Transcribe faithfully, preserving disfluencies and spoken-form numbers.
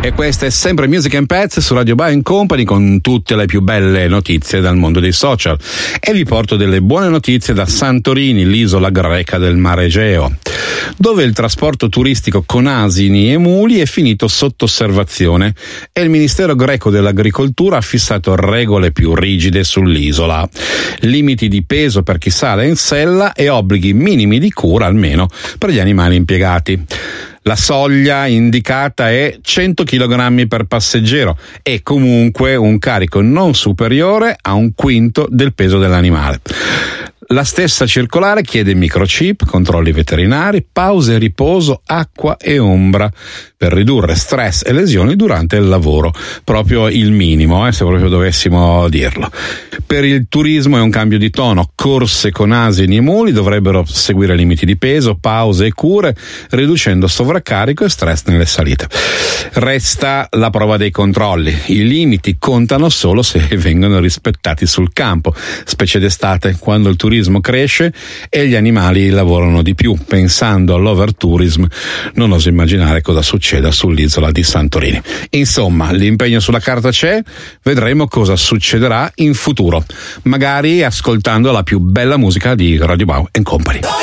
E questa è sempre Music and Pets su Radio Bao and Company, con tutte le più belle notizie dal mondo dei social. E vi porto delle buone notizie da Santorini, l'isola greca del mare Egeo, dove il trasporto turistico con asini e muli è finito sotto osservazione e il Ministero greco dell'Agricoltura ha fissato regole più rigide sull'isola. Limiti di peso per chi sale in sella e obblighi minimi di cura almeno per gli animali impiegati. La soglia indicata è cento chilogrammi per passeggero e comunque un carico non superiore a un quinto del peso dell'animale. La stessa circolare chiede microchip, controlli veterinari, pause, riposo, acqua e ombra per ridurre stress e lesioni durante il lavoro. Proprio il minimo, eh, se proprio dovessimo dirlo. Per il turismo è un cambio di tono. Corse con asini e muli dovrebbero seguire limiti di peso, pause e cure, riducendo sovraccarico e stress nelle salite. Resta la prova dei controlli. I limiti contano solo se vengono rispettati sul campo, specie d'estate, quando il turismo cresce e gli animali lavorano di più. Pensando all'overtourism, non oso immaginare cosa succeda sull'isola di Santorini. Insomma, l'impegno sulla carta c'è, vedremo cosa succederà in futuro, magari ascoltando la più bella musica di Radio Bao and Company.